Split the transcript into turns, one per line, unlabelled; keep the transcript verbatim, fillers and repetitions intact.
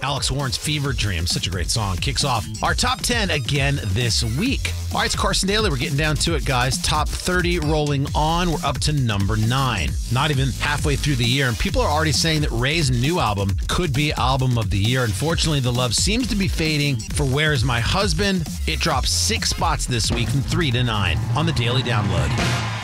Alex Warren's Fever Dream, such a great song, kicks off our top ten again this week. All right, it's Carson Daly. We're getting down to it, guys. Top thirty rolling on. We're up to number nine. Not even halfway through the year, and people are already saying that Ray's new album could be album of the year. Unfortunately, the love seems to be fading for Where's My Husband. It drops six spots this week from three to nine on the Daily Download.